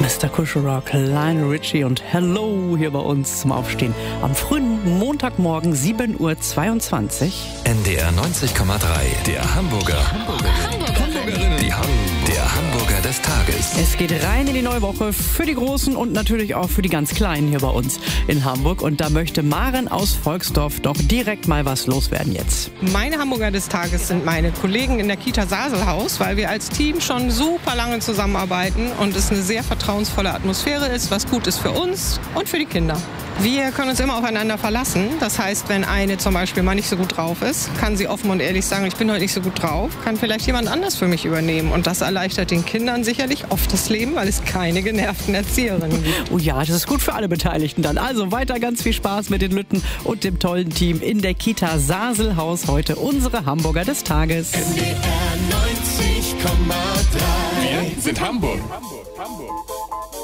Mr. Kuschelrock, Lionel Richie und Hello hier bei uns zum Aufstehen. Am frühen Montagmorgen 7.22 Uhr. NDR 90,3, der Hamburgerin. Der Hamburger des Tages. Es geht rein in die neue Woche für die Großen und natürlich auch für die ganz Kleinen hier bei uns in Hamburg. Und da möchte Maren aus Volksdorf doch direkt mal was loswerden jetzt. Meine Hamburger des Tages sind meine Kollegen in der Kita Saselhaus, weil wir als Team schon super lange zusammenarbeiten und es eine sehr vertrauensvolle Atmosphäre ist, was gut ist für uns und für die Kinder. Wir können uns immer aufeinander verlassen. Das heißt, wenn eine zum Beispiel mal nicht so gut drauf ist, kann sie offen und ehrlich sagen, ich bin heute nicht so gut drauf, kann vielleicht jemand anders für mich übernehmen. Und das erleichtert den Kindern sicherlich oft das Leben, weil es keine genervten Erzieherinnen gibt. Oh ja, das ist gut für alle Beteiligten dann. Also weiter ganz viel Spaß mit den Lütten und dem tollen Team in der Kita Saselhaus. Heute unsere Hamburger des Tages. NDR 90,3. Wir sind Hamburg.